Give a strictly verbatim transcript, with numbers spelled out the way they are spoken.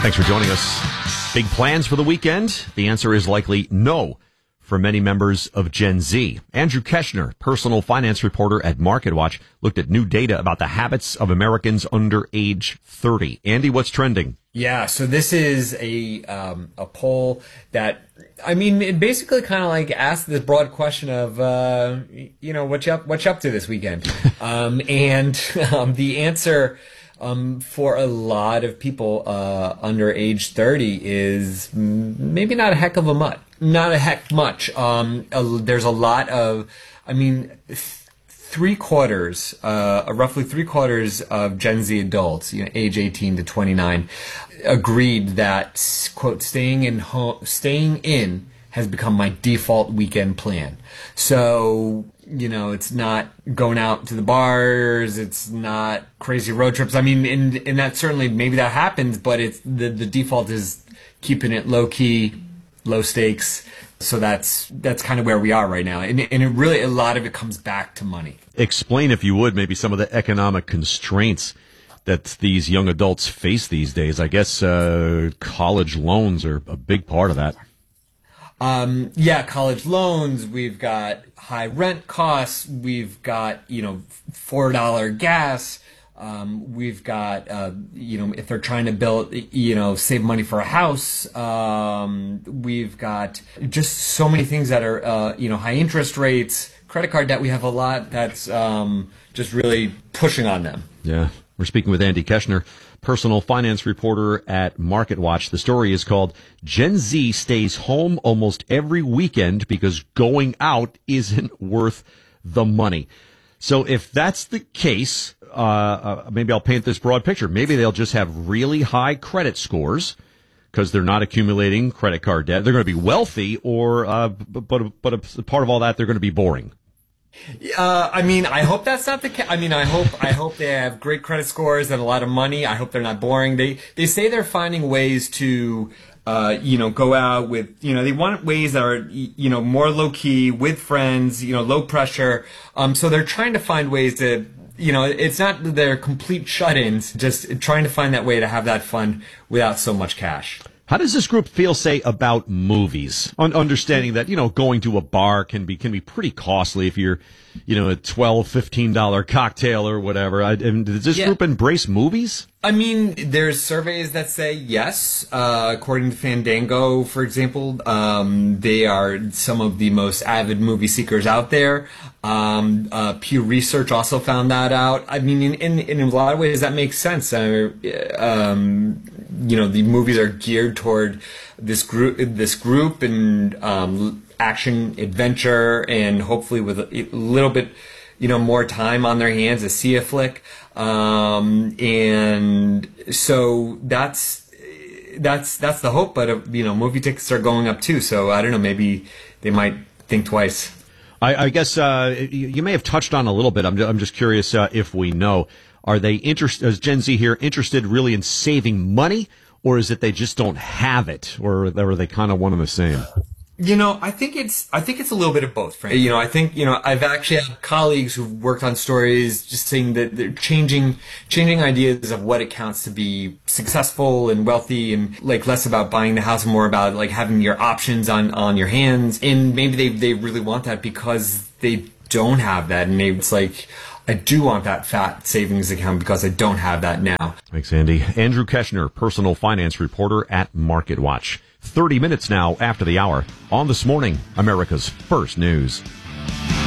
Thanks for joining us. Big plans for the weekend? The answer is likely no for many members of Gen Z. Andrew Keshner, personal finance reporter at MarketWatch, looked at new data about the habits of Americans under age thirty. Andy, what's trending? Yeah, so this is a um, a poll that, I mean, it basically kind of like asks this broad question of, uh, you know, what you up, what you up to this weekend? um, and um, the answer um, for a lot of people uh, under age thirty is maybe not a heck of a much. Not a heck much. Um, a, there's a lot of, I mean, three quarters, uh, roughly three quarters of Gen Z adults, you know, age eighteen to twenty-nine, agreed that, quote, staying in home, staying in has become my default weekend plan. So, you know, it's not going out to the bars, it's not crazy road trips. I mean, and, and that certainly, maybe that happens, but it's, the, the default is keeping it low key, low stakes. So that's that's kind of where we are right now. And, and it really, a lot of it comes back to money. Explain, if you would, maybe some of the economic constraints that these young adults face these days. I guess uh, college loans are a big part of that. Um, yeah, college loans, we've got high rent costs, we've got, you know, four dollars gas. Um, we've got, uh, you know, if they're trying to build, you know, save money for a house, um, we've got just so many things that are, uh, you know, high interest rates, credit card debt. We have a lot that's um, just really pushing on them. Yeah. We're speaking with Andy Keshner, personal finance reporter at MarketWatch. The story is called Gen Z Stays Home Almost Every Weekend Because Going Out Isn't Worth the Money. So if that's the case, uh, uh, maybe I'll paint this broad picture. Maybe they'll just have really high credit scores because they're not accumulating credit card debt. They're going to be wealthy, or uh, but but, but a part of all that, they're going to be boring. Uh, I mean, I hope that's not the case. I mean, I hope I hope they have great credit scores and a lot of money. I hope they're not boring. They they say they're finding ways to, uh, you know, go out with, you know, they want ways that are, you know, more low key with friends, you know, low pressure. Um, so they're trying to find ways to, you know, it's not that they're complete shut-ins, just trying to find that way to have that fun without so much cash. How does this group feel, say, about movies? Un- understanding that, you know, going to a bar can be can be pretty costly if you're, you know, a twelve dollars, fifteen dollars cocktail or whatever. I, and does this yeah. group embrace movies? I mean, there's surveys that say yes. Uh, according to Fandango, for example, um, they are some of the most avid movie seekers out there. Um, uh, Pew Research also found that out. I mean, in, in, in a lot of ways, that makes sense. Uh, um, you know, the movies are geared toward this group, this group, and um, action, adventure, and hopefully with a little bit, you know, more time on their hands to see a flick. Um, and so that's, that's, that's the hope, but, uh, you know, movie tickets are going up too. So I don't know, maybe they might think twice. I, I guess, uh, you, you may have touched on a little bit. I'm, I'm just curious, uh, if we know, are they interested, as Gen Z here, interested really in saving money, or is it they just don't have it, or are they kind of one and the same? You know, I think it's I think it's a little bit of both, Frank. You know, I think, you know, I've actually had colleagues who've worked on stories just saying that they're changing changing ideas of what it counts to be successful and wealthy, and like less about buying the house and more about like having your options on, on your hands. And maybe they they really want that because they don't have that, and maybe it's like, I do want that fat savings account because I don't have that now. Thanks, Andy. Andrew Keshner, personal finance reporter at MarketWatch. thirty minutes now after the hour on This Morning, America's First News.